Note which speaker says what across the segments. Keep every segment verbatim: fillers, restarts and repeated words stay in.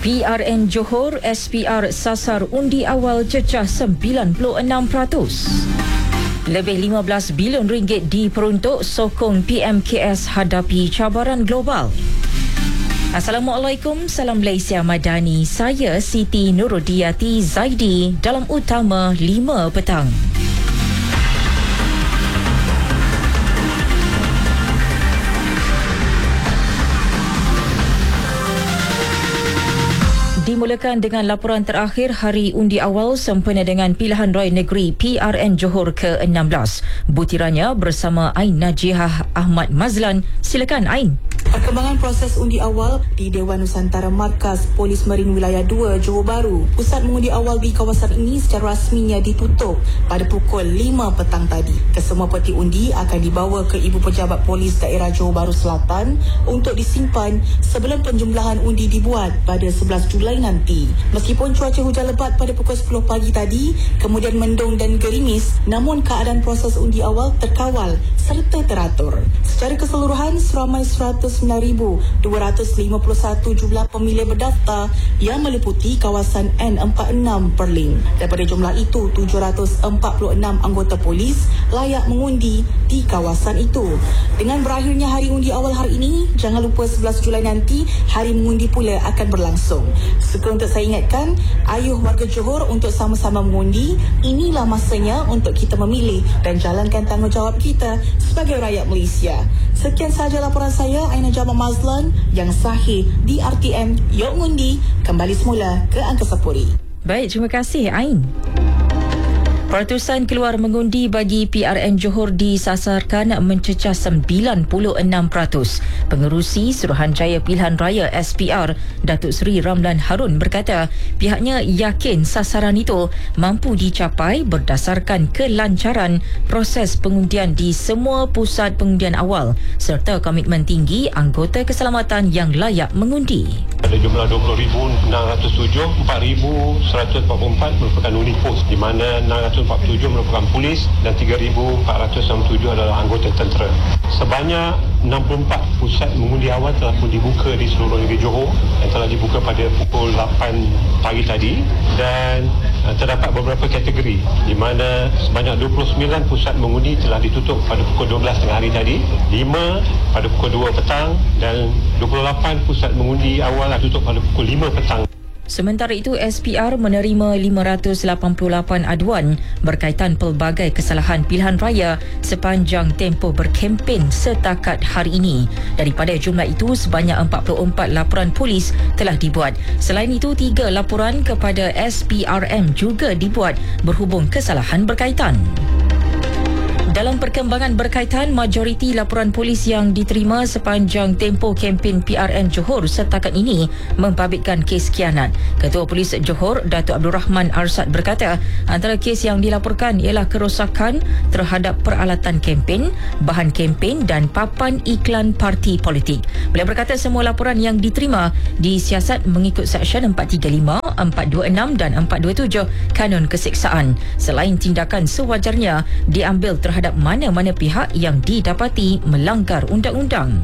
Speaker 1: P R N Johor S P R sasar undi awal cecah sembilan puluh enam peratus. Lebih lima belas bilion ringgit diperuntuk sokong P M K S hadapi cabaran global. Assalamualaikum, salam Malaysia Madani. Saya Siti Nurudiati Zaidi dalam Utama lima petang. Dimulakan dengan laporan terakhir hari undi awal sempena dengan pilihan raya negeri P R N Johor ke enam belas. Butirannya bersama Ain Najihah Ahmad Mazlan. Silakan Ain.
Speaker 2: Perkembangan proses undi awal di Dewan Nusantara Markas Polis Marin Wilayah dua Johor Bahru. Pusat mengundi awal di kawasan ini secara rasminya ditutup pada pukul lima petang tadi. Kesemua peti undi akan dibawa ke Ibu Pejabat Polis Daerah Johor Bahru Selatan untuk disimpan sebelum penjumlahan undi dibuat pada sebelas Julai nanti. Meskipun cuaca hujan lebat pada pukul sepuluh pagi tadi, kemudian mendung dan gerimis, namun keadaan proses undi awal terkawal serta teratur. Secara keseluruhan, seramai seratus sembilan ribu dua ratus lima puluh satu jumlah pemilih berdaftar yang meliputi kawasan N empat puluh enam Perling. Daripada jumlah itu, tujuh ratus empat puluh enam anggota polis layak mengundi di kawasan itu. Dengan berakhirnya hari undi awal hari ini, jangan lupa sebelas Julai nanti hari mengundi pula akan berlangsung. Suka untuk saya ingatkan, ayuh warga Johor untuk sama-sama mengundi. Inilah masanya untuk kita memilih dan jalankan tanggungjawab kita sebagai rakyat Malaysia. Sekian sahaja laporan saya, Aina Jamal Mazlan, yang sahih di R T M Yok Ngundi. Kembali semula ke Angkasa Puri.
Speaker 1: Baik, terima kasih Ain. Peratusan keluar mengundi bagi P R N Johor disasarkan mencecah sembilan puluh enam peratus. Pengerusi Suruhanjaya Pilihan Raya S P R, Datuk Seri Ramlan Harun berkata pihaknya yakin sasaran itu mampu dicapai berdasarkan kelancaran proses pengundian di semua pusat pengundian awal serta komitmen tinggi anggota keselamatan yang layak mengundi.
Speaker 3: Ada jumlah dua puluh ribu enam ratus tujuh, empat ribu seratus empat puluh empat merupakan unit pos, di mana enam ratus empat puluh tujuh merupakan polis dan tiga ribu empat ratus enam puluh tujuh adalah anggota tentera. Sebanyak enam puluh empat pusat mengundi awal telah pun dibuka di seluruh negeri Johor yang telah dibuka pada pukul lapan pagi tadi, dan uh, terdapat beberapa kategori di mana sebanyak dua puluh sembilan pusat mengundi telah ditutup pada pukul dua belas tengah hari tadi, lima pada pukul dua petang, dan dua puluh lapan pusat mengundi awal tutup pada pukul lima petang.
Speaker 1: Sementara itu, S P R menerima lima ratus lapan puluh lapan aduan berkaitan pelbagai kesalahan pilihan raya sepanjang tempoh berkempen setakat hari ini. Daripada jumlah itu, sebanyak empat puluh empat laporan polis telah dibuat. Selain itu, tiga laporan kepada S P R M juga dibuat berhubung kesalahan berkaitan. Dalam perkembangan berkaitan, majoriti laporan polis yang diterima sepanjang tempoh kempen P R N Johor setakat ini membabitkan kes khianat. Ketua Polis Johor, Datuk Abdul Rahman Arsad berkata, antara kes yang dilaporkan ialah kerosakan terhadap peralatan kempen, bahan kempen dan papan iklan parti politik. Beliau berkata semua laporan yang diterima disiasat mengikut Seksyen empat tiga lima, empat dua enam dan empat dua tujuh Kanun Keseksaan. Selain tindakan sewajarnya diambil terhadap mana-mana pihak yang didapati melanggar undang-undang.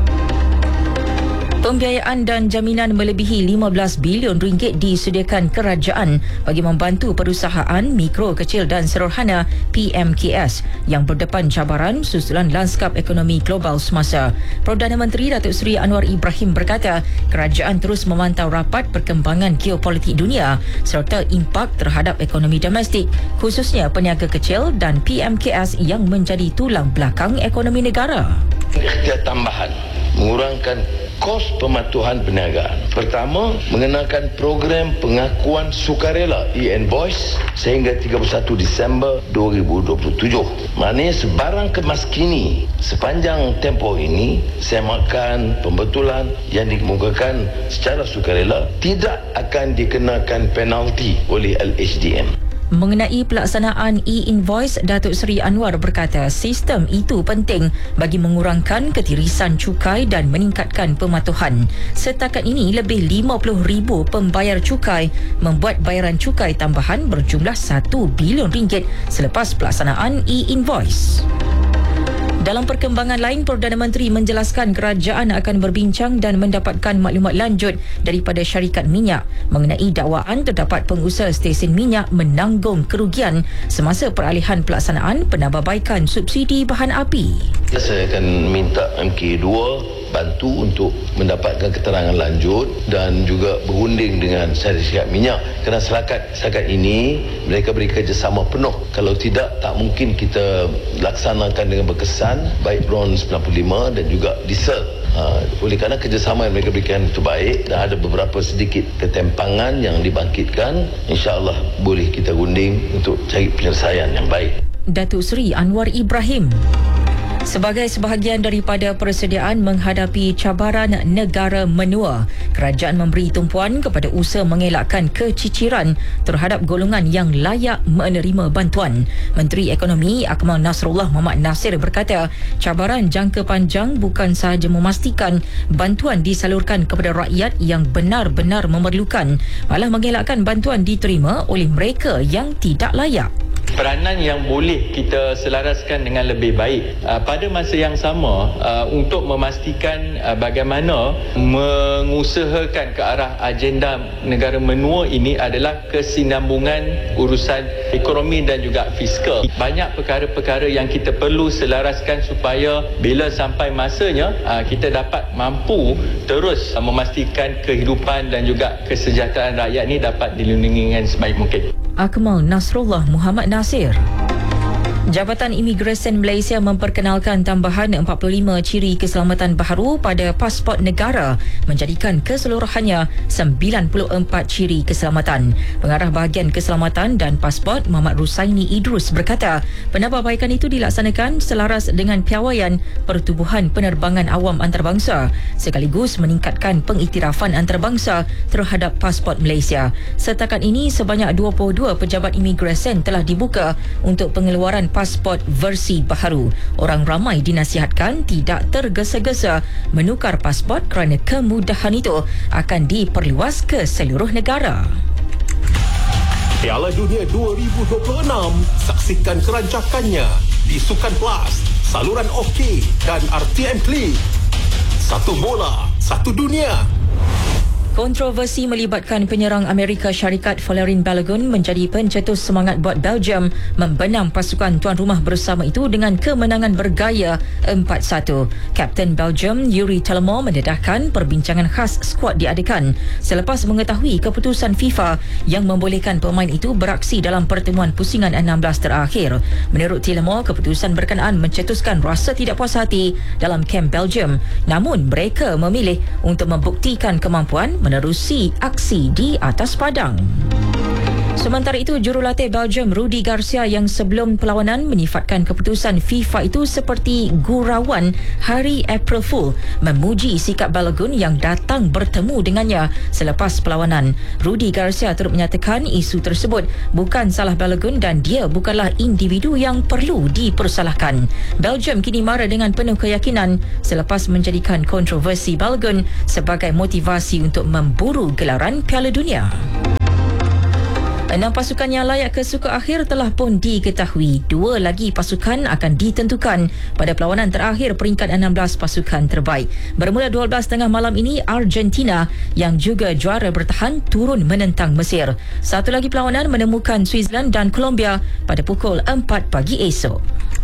Speaker 1: Pembiayaan dan jaminan melebihi lima belas bilion ringgit disediakan kerajaan bagi membantu perusahaan mikro, kecil dan sederhana P M K S yang berdepan cabaran susulan lanskap ekonomi global semasa. Perdana Menteri Datuk Seri Anwar Ibrahim berkata kerajaan terus memantau rapat perkembangan geopolitik dunia serta impak terhadap ekonomi domestik, khususnya peniaga kecil dan P M K S yang menjadi tulang belakang ekonomi negara.
Speaker 4: Ikhtiar tambahan mengurangkan kos pematuhan perniagaan. Pertama, mengenakan program pengakuan sukarela e-invoice sehingga tiga puluh satu Disember dua ribu dua puluh tujuh. Maknanya sebarang kemas kini sepanjang tempoh ini, semakan pembetulan yang dikemukakan secara sukarela tidak akan dikenakan penalti oleh L H D M.
Speaker 1: Mengenai pelaksanaan e-invoice, Datuk Seri Anwar berkata sistem itu penting bagi mengurangkan ketirisan cukai dan meningkatkan pematuhan. Setakat ini, lebih lima puluh ribu pembayar cukai membuat bayaran cukai tambahan berjumlah satu bilion ringgit selepas pelaksanaan e-invoice. Dalam perkembangan lain, Perdana Menteri menjelaskan kerajaan akan berbincang dan mendapatkan maklumat lanjut daripada syarikat minyak mengenai dakwaan terdapat pengusaha stesen minyak menanggung kerugian semasa peralihan pelaksanaan penambahbaikan subsidi bahan api.
Speaker 4: Saya akan minta M K dua bantu untuk mendapatkan keterangan lanjut dan juga berunding dengan syarikat minyak, kerana setakat setakat ini mereka beri kerjasama penuh. Kalau tidak, tak mungkin kita laksanakan dengan berkesan baik RON sembilan puluh lima dan juga diesel. Ha, oleh kerana kerjasama yang mereka berikan itu baik dan ada beberapa sedikit ketempangan yang dibangkitkan, insya-Allah boleh kita unding untuk cari penyelesaian yang baik.
Speaker 1: Datuk Seri Anwar Ibrahim. Sebagai sebahagian daripada persediaan menghadapi cabaran negara menua, kerajaan memberi tumpuan kepada usaha mengelakkan keciciran terhadap golongan yang layak menerima bantuan. Menteri Ekonomi Akmal Nasrullah Mohamad Nasir berkata, cabaran jangka panjang bukan sahaja memastikan bantuan disalurkan kepada rakyat yang benar-benar memerlukan, malah mengelakkan bantuan diterima oleh mereka yang tidak layak.
Speaker 5: Peranan yang boleh kita selaraskan dengan lebih baik uh, pada masa yang sama uh, untuk memastikan uh, bagaimana mengusahakan ke arah agenda negara menua ini adalah kesinambungan urusan ekonomi dan juga fiskal. Banyak perkara-perkara yang kita perlu selaraskan supaya bila sampai masanya uh, kita dapat mampu terus uh, memastikan kehidupan dan juga kesejahteraan rakyat ini dapat dilindungi dengan sebaik mungkin.
Speaker 1: Akmal Nasrullah Mohamad Nasir. Jabatan Imigresen Malaysia memperkenalkan tambahan empat puluh lima ciri keselamatan baharu pada pasport negara, menjadikan keseluruhannya sembilan puluh empat ciri keselamatan. Pengarah Bahagian Keselamatan dan Pasport Muhammad Rusaini Idrus berkata, penambahbaikan itu dilaksanakan selaras dengan piawaian Pertubuhan Penerbangan Awam Antarabangsa sekaligus meningkatkan pengiktirafan antarabangsa terhadap pasport Malaysia. Setakat ini, sebanyak dua puluh dua pejabat imigresen telah dibuka untuk pengeluaran pasport versi baharu. Orang ramai dinasihatkan tidak tergesa-gesa menukar pasport kerana kemudahan itu akan diperluas ke seluruh negara.
Speaker 6: Piala Dunia dua ribu dua puluh enam, saksikan kerancakannya di Sukan Plus, saluran OK dan R T M Klik. Satu bola, satu dunia.
Speaker 1: Kontroversi melibatkan penyerang Amerika Syarikat Folarin Balogun menjadi pencetus semangat buat Belgium membenam pasukan tuan rumah bersama itu dengan kemenangan bergaya empat satu. Kapten Belgium Yuri Telemans mendedahkan perbincangan khas skuad diadakan selepas mengetahui keputusan FIFA yang membolehkan pemain itu beraksi dalam pertemuan pusingan enam belas terakhir. Menurut Telemans, keputusan berkenaan mencetuskan rasa tidak puas hati dalam kamp Belgium, namun mereka memilih untuk membuktikan kemampuan menerusi aksi di atas padang. Sementara itu, jurulatih Belgium Rudi Garcia yang sebelum perlawanan menyifatkan keputusan FIFA itu seperti gurauan hari April Fool, memuji sikap Balogun yang datang bertemu dengannya selepas perlawanan. Rudi Garcia turut menyatakan isu tersebut bukan salah Balogun dan dia bukanlah individu yang perlu dipersalahkan. Belgium kini marah dengan penuh keyakinan selepas menjadikan kontroversi Balogun sebagai motivasi untuk memburu gelaran Piala Dunia. Enam pasukan yang layak ke suku akhir telah pun diketahui. Dua lagi pasukan akan ditentukan pada perlawanan terakhir peringkat enam belas pasukan terbaik. Bermula dua belas tengah malam ini, Argentina yang juga juara bertahan turun menentang Mesir. Satu lagi perlawanan menemukan Switzerland dan Colombia pada pukul empat pagi esok.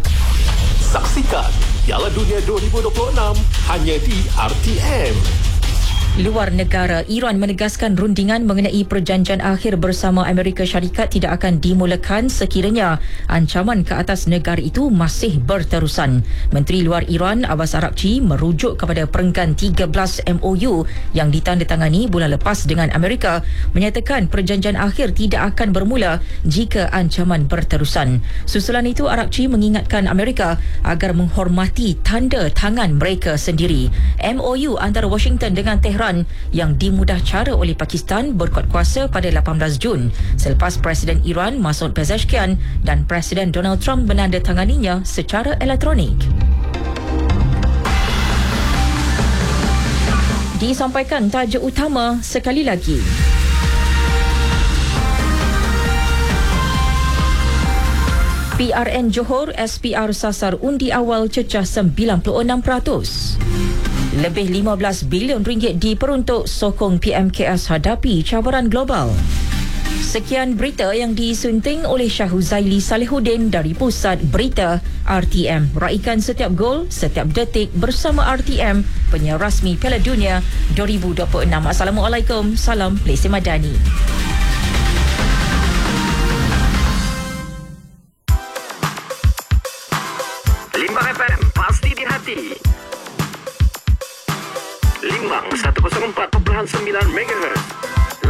Speaker 6: Saksikan Piala Dunia dua ribu dua puluh enam hanya di R T M.
Speaker 1: Luar negara, Iran menegaskan rundingan mengenai perjanjian akhir bersama Amerika Syarikat tidak akan dimulakan sekiranya ancaman ke atas negara itu masih berterusan. Menteri Luar Iran Abbas Araghchi merujuk kepada perenggan tiga belas M O U yang ditandatangani bulan lepas dengan Amerika, menyatakan perjanjian akhir tidak akan bermula jika ancaman berterusan. Susulan itu, Araghchi mengingatkan Amerika agar menghormati tanda tangan mereka sendiri. M O U antara Washington dengan Tehran yang dimudah cara oleh Pakistan berkuat kuasa pada lapan belas Jun selepas Presiden Iran Masoud Pezeshkian dan Presiden Donald Trump menandatanganinya secara elektronik. Disampaikan tajuk utama sekali lagi. P R N Johor, S P R sasar undi awal cecah sembilan puluh enam peratus. Lebih lima belas bilion ringgit diperuntuk sokong P M K S hadapi cabaran global. Sekian berita yang disunting oleh Syahuzaili Salihuddin dari Pusat Berita R T M. Raikan setiap gol, setiap detik bersama R T M, penyiar rasmi Piala Dunia dua ribu dua puluh enam. Assalamualaikum, salam Plese Madani.
Speaker 7: Limbang F M, pasti di hati. Limbang seratus empat perpuluhan sembilan megahertz.